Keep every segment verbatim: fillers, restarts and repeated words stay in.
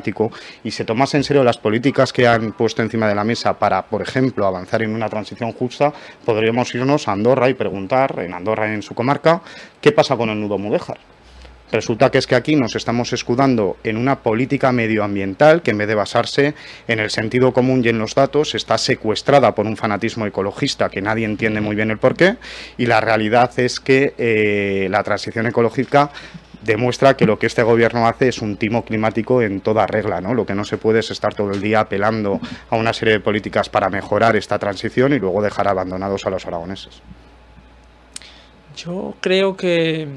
climático y se tomase en serio las políticas que han puesto encima de la mesa para, por ejemplo, avanzar en una transición justa, podríamos irnos a Andorra y preguntar, en Andorra y en su comarca, ¿qué pasa con el nudo Mudéjar? Resulta que es que aquí nos estamos escudando en una política medioambiental que en vez de basarse en el sentido común y en los datos está secuestrada por un fanatismo ecologista que nadie entiende muy bien el porqué, y la realidad es que eh, la transición ecológica demuestra que lo que este gobierno hace es un timo climático en toda regla, ¿no? Lo que no se puede es estar todo el día apelando a una serie de políticas para mejorar esta transición y luego dejar abandonados a los aragoneses. Yo creo que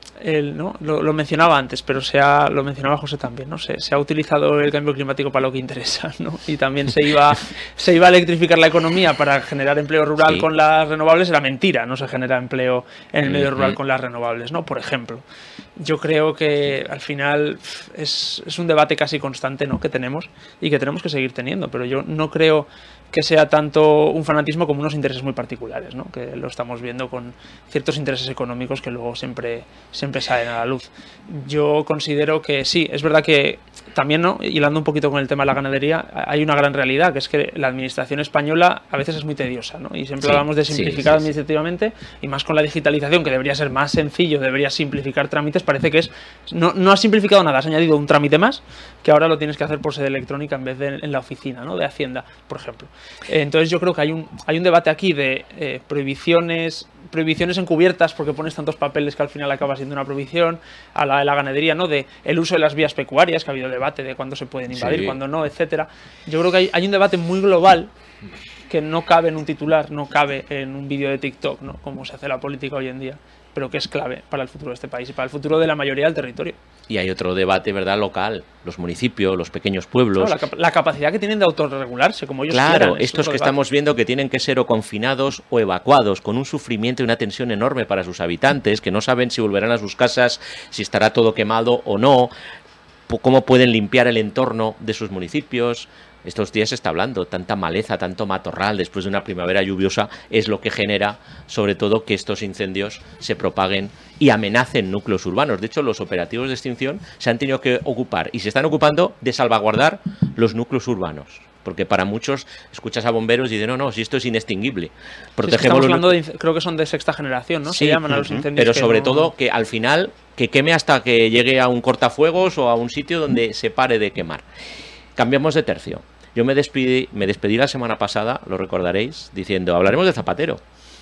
El, ¿no? lo, lo mencionaba antes, pero se ha, lo mencionaba José también, ¿no? Se, se ha utilizado el cambio climático para lo que interesa, ¿no? Y también se iba, se iba a electrificar la economía para generar empleo rural sí. con las renovables. Era mentira, no se genera empleo en el medio rural con las renovables, ¿no? Por ejemplo. Yo creo que al final es, es un debate casi constante, ¿no? que tenemos y que tenemos que seguir teniendo, pero yo no creo que sea tanto un fanatismo como unos intereses muy particulares, ¿no? Que lo estamos viendo con ciertos intereses económicos que luego siempre, siempre salen a la luz. Yo considero que sí, es verdad que también, ¿no? hilando un poquito con el tema de la ganadería, hay una gran realidad, que es que la administración española a veces es muy tediosa, ¿no? Y siempre sí, hablamos de simplificar sí, sí, administrativamente, sí. y más con la digitalización, que debería ser más sencillo, debería simplificar trámites, parece que es no, no has simplificado nada, has añadido un trámite más, que ahora lo tienes que hacer por sede electrónica en vez de en la oficina, ¿no? de Hacienda, por ejemplo. Eh, entonces yo creo que hay un, hay un debate aquí de eh, prohibiciones... prohibiciones encubiertas porque pones tantos papeles que al final acaba siendo una prohibición, a la de la ganadería, ¿no? De el uso de las vías pecuarias, que ha habido debate de cuándo se pueden invadir, sí. cuándo no, etcétera. Yo creo que hay, hay un debate muy global que no cabe en un titular, no cabe en un vídeo de TikTok, ¿no? Como se hace la política hoy en día, pero que es clave para el futuro de este país y para el futuro de la mayoría del territorio. Y hay otro debate, ¿verdad?, local, los municipios, los pequeños pueblos. Claro, la, la capacidad que tienen de autorregularse, como ellos Claro, quieran, estos que debate. estamos viendo que tienen que ser o confinados o evacuados, con un sufrimiento y una tensión enorme para sus habitantes, que no saben si volverán a sus casas, si estará todo quemado o no, cómo pueden limpiar el entorno de sus municipios. Estos días se está hablando, tanta maleza, tanto matorral después de una primavera lluviosa es lo que genera, sobre todo, que estos incendios se propaguen y amenacen núcleos urbanos. De hecho, los operativos de extinción se han tenido que ocupar y se están ocupando de salvaguardar los núcleos urbanos. Porque para muchos escuchas a bomberos y dicen, no, no, si esto es inextinguible. Protegemos sí, estamos hablando de, creo que son de sexta generación, ¿no? Sí, se llaman a los incendios. Pero que sobre no... todo que al final que queme hasta que llegue a un cortafuegos o a un sitio donde se pare de quemar. Cambiamos de tercio. Yo me despedí, me despedí la semana pasada, lo recordaréis, diciendo, hablaremos de Zapatero.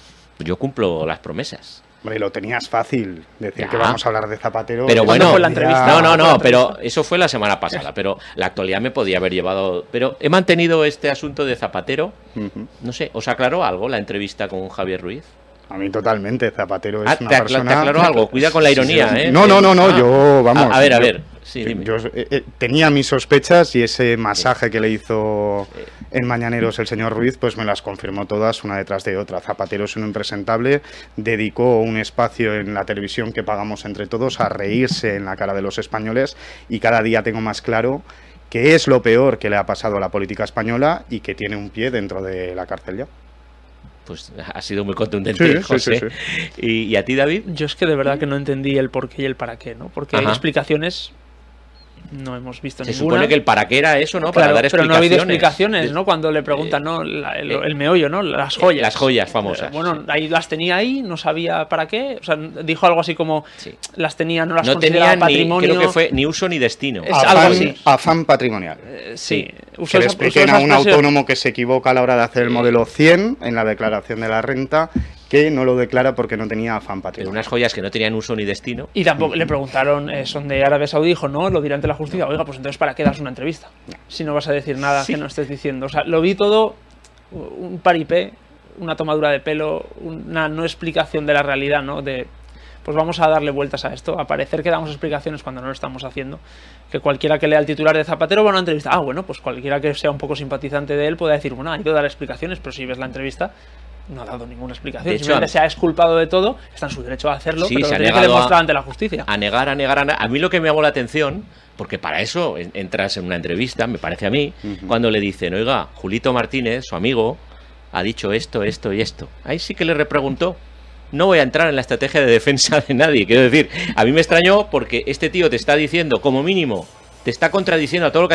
Yo cumplo las promesas. Hombre, lo tenías fácil, decir ya. que vamos a hablar de Zapatero. Pero bueno, fue la entrevista? no, no, no, pero eso fue la semana pasada, pero la actualidad me podía haber llevado... Pero he mantenido este asunto de Zapatero, uh-huh. no sé, ¿os aclaró algo la entrevista con Javier Ruiz? A mí totalmente, Zapatero es ah, una te persona... ¿Te aclaró algo? Cuida con la ironía, sí, sí. ¿eh? No, no, no, no, ah. yo, vamos... A, a ver, a yo, ver, sí, dime. Yo eh, eh, tenía mis sospechas y ese masaje que le hizo en Mañaneros el señor Ruiz, pues me las confirmó todas una detrás de otra. Zapatero es un impresentable, dedicó un espacio en la televisión que pagamos entre todos a reírse en la cara de los españoles y cada día tengo más claro que es lo peor que le ha pasado a la política española y que tiene un pie dentro de la cárcel ya. Pues ha sido muy contundente, sí, José. Sí, sí, sí. ¿Y, ¿Y a ti, David? Yo es que de verdad que no entendí el por qué y el para qué, ¿no? Porque Ajá. hay explicaciones... No hemos visto Se ninguna. supone que el para qué era eso, ¿no? Claro, para dar pero explicaciones. no ha habido explicaciones, ¿no? Cuando le preguntan, ¿no? La, el, el meollo, ¿no? Las joyas. Las joyas famosas. Bueno, ahí las tenía ahí, no sabía para qué. O sea, dijo algo así como, sí. las tenía, no las no consideraba tenía patrimonio. Ni, creo que fue ni uso ni destino. Es afán, algo así. Afán patrimonial. Eh, sí. sí. Que le expliquen a un autónomo que se equivoca a la hora de hacer el modelo cien en la declaración de la renta, que no lo declara porque no tenía afán patrimonial. Unas joyas que no tenían uso ni destino. Y tampoco uh-huh. le preguntaron, eh, son de Arabia Saudí, dijo, no, lo dirá ante la justicia. Oiga, pues entonces, ¿para qué das una entrevista? Si no vas a decir nada sí. que no estés diciendo. O sea, lo vi todo un paripé, una tomadura de pelo, una no explicación de la realidad, ¿no? De, pues vamos a darle vueltas a esto, a parecer que damos explicaciones cuando no lo estamos haciendo. Que cualquiera que lea el titular de Zapatero va a una entrevista. Ah, bueno, pues cualquiera que sea un poco simpatizante de él puede decir, bueno, hay que dar explicaciones, pero si ves la entrevista... No ha dado ninguna explicación. De hecho, simplemente se ha exculpado de todo, está en su derecho a hacerlo, sí, pero lo tiene que demostrar ante la justicia. A negar, a negar, a negar. A mí lo que me llamó la atención, porque para eso entras en una entrevista, me parece a mí, uh-huh. cuando le dicen, oiga, Julito Martínez, su amigo, ha dicho esto, esto y esto. Ahí sí que le repreguntó. No voy a entrar en la estrategia de defensa de nadie. Quiero decir, a mí me extrañó porque este tío te está diciendo, como mínimo, te está contradiciendo a todo lo que